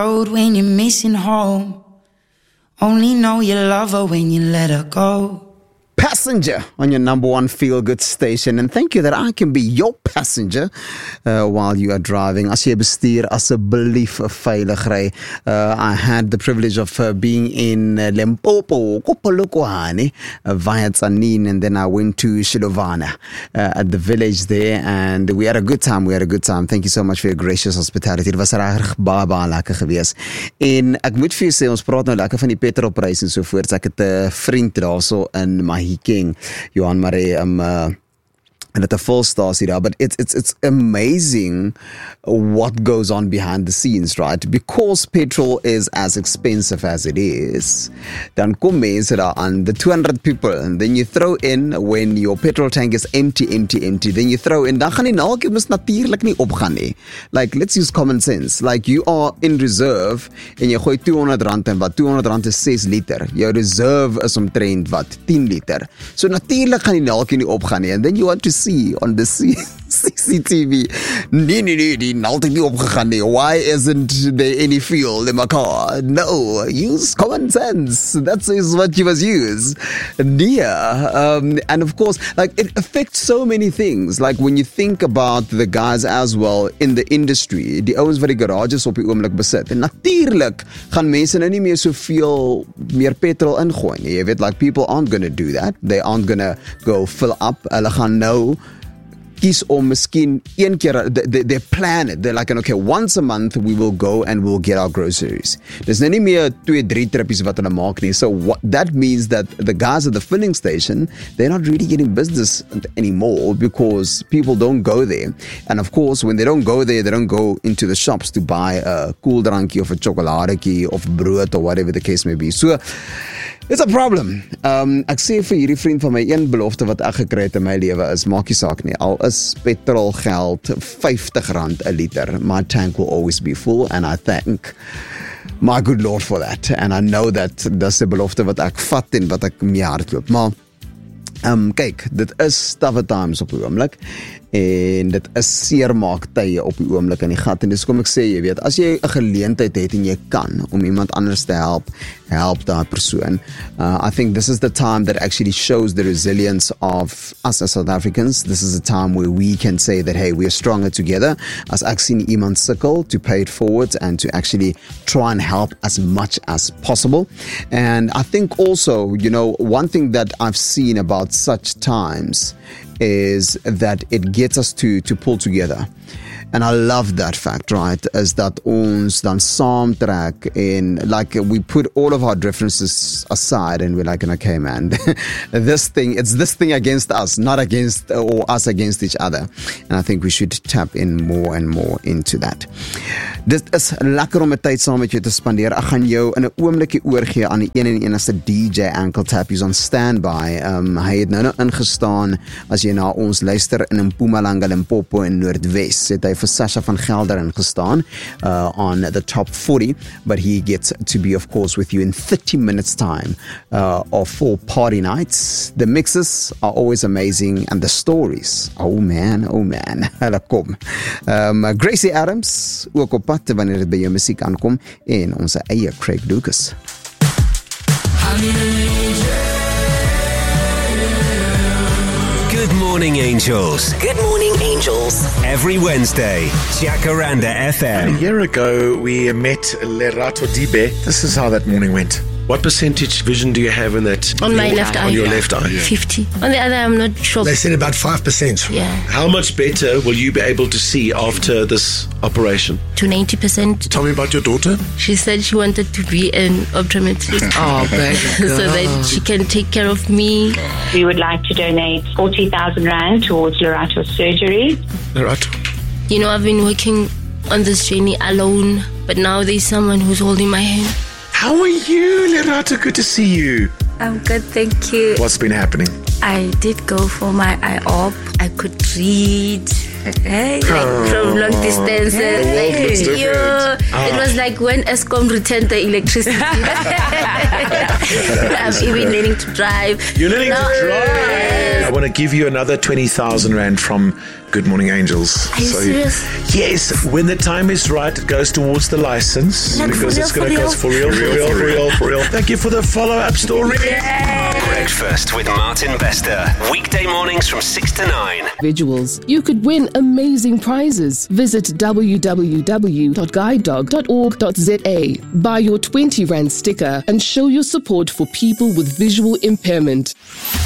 Road when you're missing home. Only know you love her when you let her go. Passenger on your number one feel-good station, and thank you that I can be your passenger while you are driving. As jy bestuur, asseblief veilig ry. I had the privilege of being in Limpopo, Kopolokwane, via Tsanin, and then I went to Shilovana at the village there, and we had a good time. Thank you so much for your gracious hospitality. Dit was reg baie lekker gewees. En ek moet vir jou sê, ons praat nou lekker van die petrolprys en so voort. Ek het 'n vriend daarso in King, Johan Marie, and at a full stasie daar, but it's amazing what goes on behind the scenes, right? Because petrol is as expensive as it is, dan kom mense daar aan, the 200 people, and then you throw in, when your petrol tank is empty, then you throw in, dan gaan die naaltjie mos natuurlik nie opgaan nie. Like, let's use common sense. Like, you are in reserve, en jy gooi R200 in, wat R200 is 6 liter. Jou reserve is omtrent, wat, 10 liter. So natuurlik gaan die naaltjie nie opgaan nie, and then you want to see on the CCTV, nee, die naaltjie nie opgegaan nie. Why isn't there any fuel in my car? No, use common sense. That is what you must use. And of course, like, it affects so many things. Like, when you think about the guys as well in the industry, die ouens wat die garages op die oomblik besit, en natuurlik gaan mense nou nie meer soveel meer petrol ingooi nie. Jy weet, like, people aren't gonna do that. They aren't gonna go fill up. Hulle gaan nou kies om miskien een keer, they plan it. They're like, okay, once a month we will go and we'll get our groceries. There's nou nie meer 2-3 trippies wat hulle maak nie. So that means that the guys at the filling station, they're not really getting business anymore because people don't go there. And of course, when they don't go there, they don't go into the shops to buy a cool drankie of a chocoladekie of brood or whatever the case may be. So it's a problem. Ek sê vir hierdie vriend van my, een belofte wat ek gekry het in my lewe is, maak nie saak nie, al is petrolgeld R50 'n liter, my tank will always be full, and I thank my good Lord for that. And I know that dis 'n belofte wat ek vat en wat ek mee hardloop. Maar kyk, dit is tough times op die oomblik, en dit is seermaak tye op die oomblik in die gat, en dis kom ek sê, jy weet, as jy 'n geleentheid het en jy kan om iemand anders te help daai persoon. I think this is the time that actually shows the resilience of us as South Africans. This is a time where we can say that, hey, we are stronger together. As ek sien iemand sukkel, to pay it forward and to actually try and help as much as possible. And I think also, you know, one thing that I've seen about such times is that it gets us to pull together. And I love that fact, right? Is that ons dan saamtrek, and like we put all of our differences aside and we're like, okay, man, it's this thing against us, not against, or us against each other. And I think we should tap in more and more into that. Dit is lekker om 'n tyd saam met jou te spandeer. Ek gaan jou in 'n oomblikie oorgee aan die een en enigste DJ Ankle Tap. He's on standby. Hy het nou ingestaan, as jy na ons luister, in Mpumalanga, Limpopo en Noordwes. Het hy vir Sasha van Gelder ingestaan on the top 40, but he gets to be, of course, with you in 30 minutes time of 4 party nights. The mixes are always amazing, and the stories, oh man, hulle kom. Gracie Adams, ook op pad wanneer dit by jou musiek aankom, en ons eie Craig Lucas. Good morning, angels. Good morning, angels. Every Wednesday, Jacaranda FM. A year ago, we met Lerato Dibe. This is how that morning went. What percentage vision do you have in that? On my left eye. On your left eye. 50. On the other, I'm not sure. They said about 5%. Yeah. How much better will you be able to see after this operation? To 90%. Tell me about your daughter. She said she wanted to be an optometrist. Oh, baby. So that she can take care of me. We would like to donate 40,000 Rand towards Lerato's surgery. Lerato. You know, I've been working on this journey alone, but now there's someone who's holding my hand. How are you, Lerato? Good to see you. I'm good, thank you. What's been happening? I did go for my eye op. I could read. Hey, like from long distances. The world looks different. It was like when Eskom returned the electricity. I'm even learning to drive. You're learning to drive. I want to give you another 20,000 Rand from Good Morning Angels. Are you serious? Yes, when the time is right, it goes towards the license. Like because for it's real, going to for cost for real. Thank you for the follow-up story. Breakfast with Martin Bester. Weekday mornings from 6 to 9. Individuals. You could win amazing prizes. Visit www.guidedog.org.za. Buy your 20 Rand sticker and show your support for people with visual impairment.